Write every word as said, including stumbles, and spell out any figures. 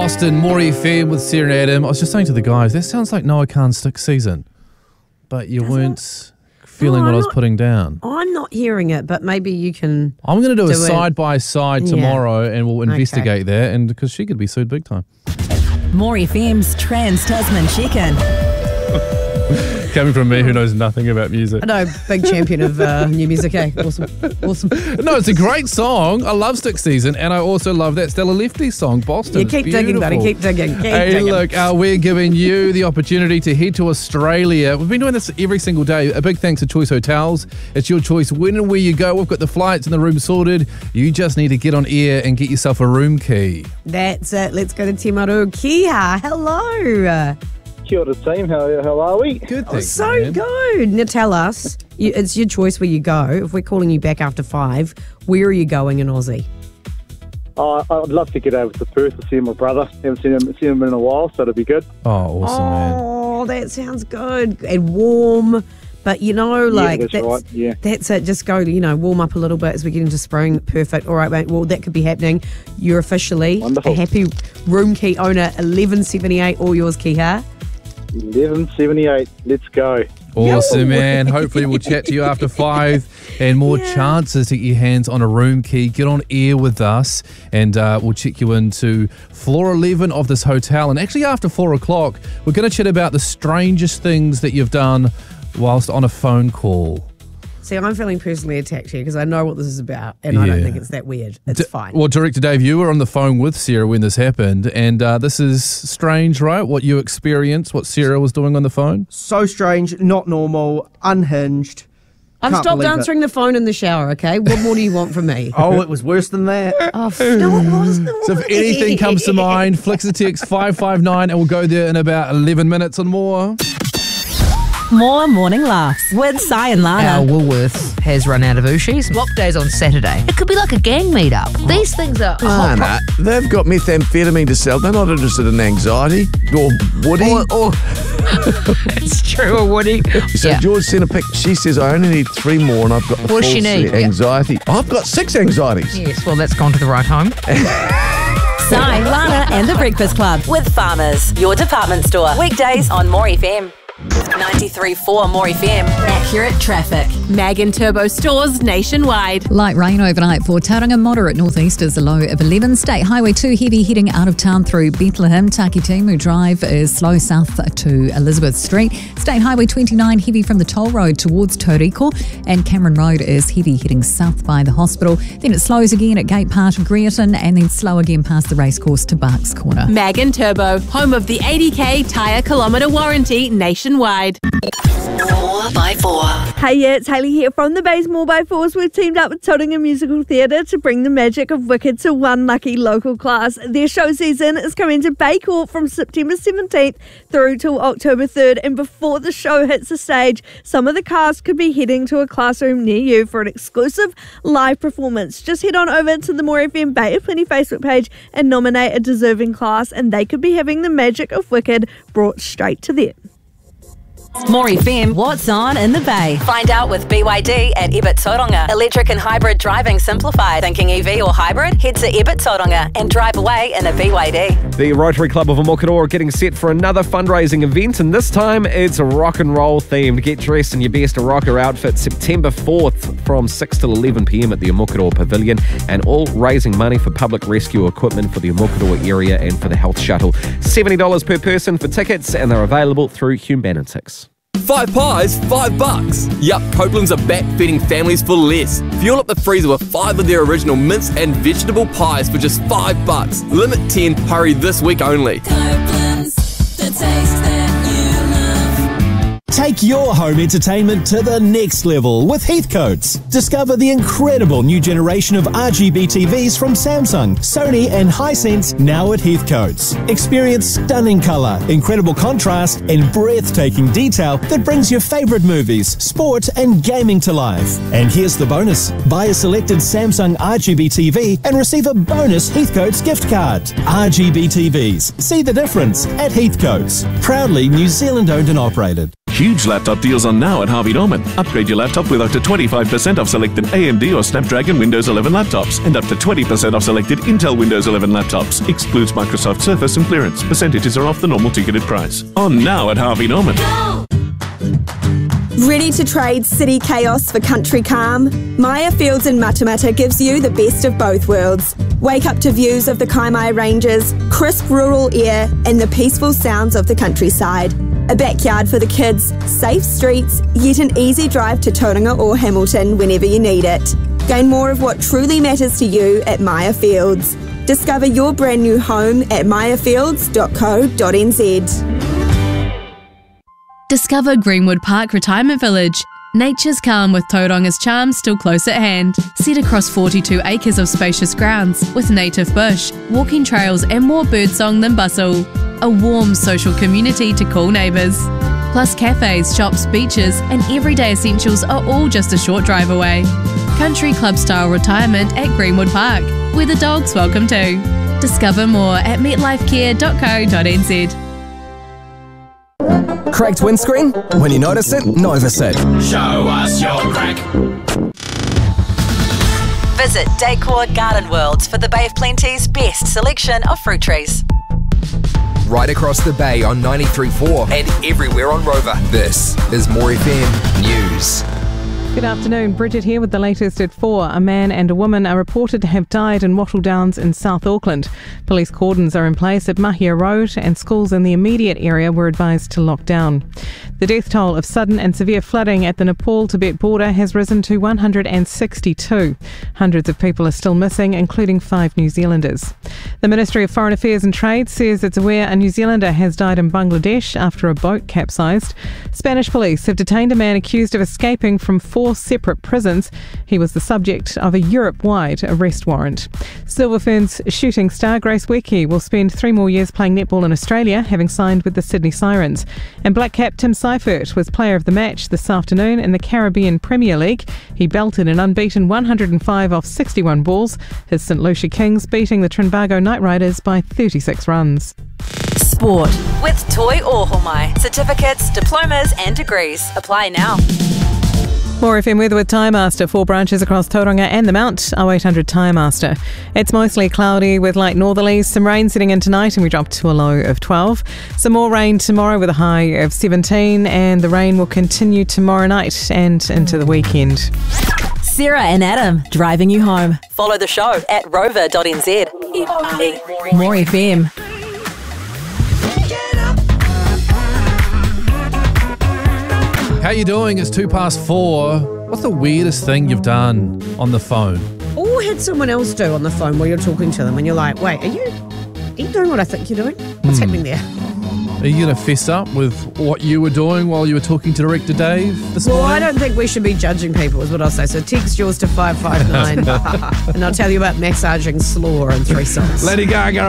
Boston, More F M with Sarah and Adam. I was just saying to the guys, that sounds like Noah Khan's sixth season, but you Does weren't it? feeling no, what I'm I was not, putting down. I'm not hearing it, but maybe you can. I'm going to do, do a it. side by side tomorrow, yeah. and we'll investigate okay. that, and because she could be sued big time. More F M's Trans Tasman Chicken. Coming from me, who knows nothing about music. I know, big champion of uh, new music, eh? Awesome. Awesome. No, it's a great song. I love Sixth Season, and I also love that Stella Lefty song, Boston. You keep digging, buddy. Keep digging. Keep hey, digging. look, uh, we're giving you the opportunity to head to Australia. We've been doing this every single day. A big thanks to Choice Hotels. It's your choice when and where you go. We've got the flights and the room sorted. You just need to get on air and get yourself a room key. That's it. Let's go to Te Maru. Kia. Hello. Kia ora team, how, how are we? Good, oh, thanks, So man. good. Now tell us, you, it's your choice where you go. If we're calling you back after five, where are you going in Aussie? Uh, I'd love to get over to Perth to see my brother. Haven't seen him, seen him in a while, so it'll be good. Oh, awesome, oh, man. Oh, that sounds good. And warm. But, you know, like, yeah, that's, that's, right. yeah. that's it. Just go, you know, warm up a little bit as we get into spring. Perfect. All right, mate. Well, that could be happening. You're officially Wonderful. a happy room key owner. eleven seventy-eight, all yours, Kiha. eleven seventy-eight, let's go. Awesome, man. Hopefully we'll chat to you after five and more Yeah. chances to get your hands on a room key. Get on air with us and uh, we'll check you into floor eleven of this hotel. And actually after four o'clock, we're going to chat about the strangest things that you've done whilst on a phone call. See, I'm feeling personally attacked here because I know what this is about and I don't Yeah. think it's that weird. It's D- fine. Well, Director Dave, you were on the phone with Sarah when this happened, and uh, this is strange, right? What you experienced, what Sarah was doing on the phone? So strange, not normal, unhinged. I've Can't stopped believe answering it. the phone in the shower, okay? What more do you want from me? Oh, it was worse than that. Oh, f- no, it wasn't. So if anything comes to mind, flick us a text five five nine and we'll go there in about eleven minutes and more. More morning laughs with Si and Lana. Our Woolworths has run out of Ooshies. What day's on Saturday? It could be like a gang meet-up. These things are hot. Lana, they've got methamphetamine to sell. They're not interested in anxiety or Woody. Or, or it's true, or Woody. So Yeah. George sent a pic. She says, I only need three more and I've got the What full does she need? set. Anxiety. I've got six anxieties. Yes, well, that's gone to the right home. Si, Lana and the Breakfast Club. With Farmers, your department store. Weekdays on More F M. ninety-three point four More F M. Accurate traffic. Mag and Turbo stores nationwide. Light rain overnight for Tauranga. Moderate northeast is a low of eleven. State Highway two heavy heading out of town through Bethlehem. Takitimu Drive is slow south to Elizabeth Street. State Highway twenty-nine heavy from the toll road towards Tauriko. And Cameron Road is heavy heading south by the hospital. Then it slows again at Gate Part of Greerton and then slow again past the racecourse to Barks Corner. Mag and Turbo, home of the eighty K tyre kilometre warranty nationwide. More by four. Hey, yeah, it's Hayley here from the Bazemore by Fours. We've teamed up with Tauranga Musical Theatre to bring the magic of Wicked to one lucky local class. Their show season is coming to Bay Court from September seventeenth through till October third. And before the show hits the stage, some of the cast could be heading to a classroom near you for an exclusive live performance. Just head on over to the More F M Bay of Plenty Facebook page and nominate a deserving class, and they could be having the magic of Wicked brought straight to them. More F M, what's on in the Bay? Find out with B Y D at Ebert Tauranga. Electric and hybrid driving simplified. Thinking E V or hybrid? Head to Ebert Tauranga and drive away in a B Y D. The Rotary Club of Omokoro are getting set for another fundraising event, and this time it's rock and roll themed. Get dressed in your best rocker outfit September fourth from six till eleven p m at the Omokoro Pavilion, and all raising money for public rescue equipment for the Omokoro area and for the health shuttle. seventy dollars per person for tickets, and they're available through Humanitics. Five pies, five bucks. Yup, Copeland's are back feeding families for less. Fuel up the freezer with five of their original mince and vegetable pies for just five bucks. Limit ten, hurry this week only. Copeland's, the taste that you love. Take your home entertainment to the next level with Heathcote's. Discover the incredible new generation of R G B T Vs from Samsung, Sony and Hisense now at Heathcote's. Experience stunning colour, incredible contrast and breathtaking detail that brings your favourite movies, sport and gaming to life. And here's the bonus. Buy a selected Samsung R G B T V and receive a bonus Heathcote's gift card. R G B T Vs. See the difference at Heathcote's. Proudly New Zealand owned and operated. Huge laptop deals on now at Harvey Norman. Upgrade your laptop with up to twenty-five percent off selected A M D or Snapdragon Windows eleven laptops and up to twenty percent off selected Intel Windows eleven laptops. Excludes Microsoft Surface and clearance. Percentages are off the normal ticketed price. On now at Harvey Norman. Ready to trade city chaos for country calm? Maya Fields in Matamata gives you the best of both worlds. Wake up to views of the Kaimai Ranges, crisp rural air, and the peaceful sounds of the countryside. A backyard for the kids, safe streets, yet an easy drive to Tauranga or Hamilton whenever you need it. Gain more of what truly matters to you at Maya Fields. Discover your brand new home at maya fields dot co dot n z. Discover Greenwood Park Retirement Village. Nature's calm with Tauranga's charms still close at hand. Set across forty-two acres of spacious grounds with native bush, walking trails and more birdsong than bustle. A warm social community to cool neighbours. Plus cafes, shops, beaches and everyday essentials are all just a short drive away. Country club style retirement at Greenwood Park, where the dog's welcome too. Discover more at metlife care dot co dot n z. Cracked windscreen? When you notice it, notice it. Show us your crack. Visit Decor Garden Worlds for the Bay of Plenty's best selection of fruit trees. Right across the bay on ninety-three point four and everywhere on Rover. This is More F M News. Good afternoon, Bridget here with the latest at four. A man and a woman are reported to have died in Wattle Downs in South Auckland. Police cordons are in place at Mahia Road and schools in the immediate area were advised to lock down. The death toll of sudden and severe flooding at the Nepal-Tibet border has risen to one hundred sixty-two. Hundreds of people are still missing, including five New Zealanders. The Ministry of Foreign Affairs and Trade says it's aware a New Zealander has died in Bangladesh after a boat capsized. Spanish police have detained a man accused of escaping from four Four separate prisons. He was the subject of a Europe-wide arrest warrant. Silverfern's shooting star Grace Weke will spend three more years playing netball in Australia, having signed with the Sydney Sirens. And Black Cap Tim Seifert was player of the match this afternoon in the Caribbean Premier League. He belted an unbeaten one hundred five off sixty-one balls. His St Lucia Kings beating the Trinbago Knight Riders by thirty-six runs. Sport with Toi Ohomai. Certificates, diplomas and degrees. Apply now. More F M weather with Tyre Master. Four branches across Tauranga and the Mount. oh eight hundred Tyre Master. It's mostly cloudy with light northerlies. Some rain setting in tonight and we drop to a low of twelve. Some more rain tomorrow with a high of seventeen. And the rain will continue tomorrow night and into the weekend. Sarah and Adam driving you home. Follow the show at rover dot n z. More F M. How you doing? It's two past four. What's the weirdest thing you've done on the phone? Or had someone else do on the phone while you're talking to them and you're like, wait, are you, are you doing what I think you're doing? What's Hmm. happening there? Are you going to fess up with what you were doing while you were talking to Director Dave this Well, morning? I don't think we should be judging people is what I'll say. So text yours to five five nine and I'll tell you about massaging slaw in three songs. Lady Gaga